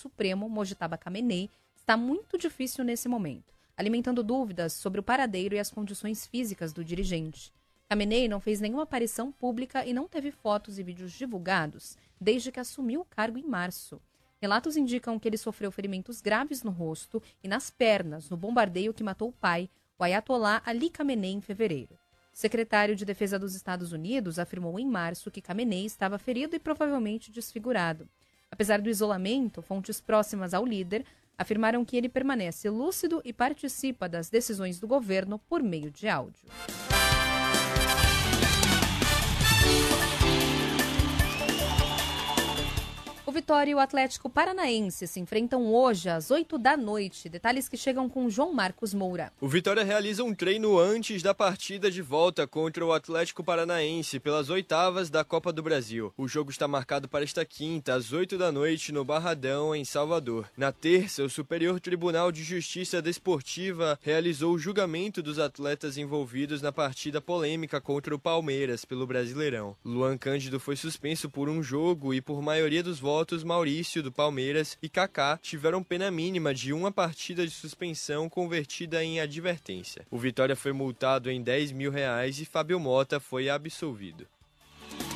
Supremo, Mojtaba Khamenei, está muito difícil nesse momento, alimentando dúvidas sobre o paradeiro e as condições físicas do dirigente. Khamenei não fez nenhuma aparição pública e não teve fotos e vídeos divulgados desde que assumiu o cargo em março. Relatos indicam que ele sofreu ferimentos graves no rosto e nas pernas no bombardeio que matou o pai, o Ayatollah Ali Khamenei, em fevereiro. O secretário de Defesa dos Estados Unidos afirmou em março que Khamenei estava ferido e provavelmente desfigurado. Apesar do isolamento, fontes próximas ao líder afirmaram que ele permanece lúcido e participa das decisões do governo por meio de áudio. O Vitória e o Atlético Paranaense se enfrentam hoje às 20h. Detalhes que chegam com João Marcos Moura. O Vitória realiza um treino antes da partida de volta contra o Atlético Paranaense pelas oitavas da Copa do Brasil. O jogo está marcado para esta quinta, às 20h, no Barradão, em Salvador. Na terça, o Superior Tribunal de Justiça Desportiva realizou o julgamento dos atletas envolvidos na partida polêmica contra o Palmeiras pelo Brasileirão. Luan Cândido foi suspenso por um jogo e, por maioria dos votos, Maurício, do Palmeiras, e Kaká tiveram pena mínima de uma partida de suspensão convertida em advertência. O Vitória foi multado em R$10 mil e Fábio Mota foi absolvido.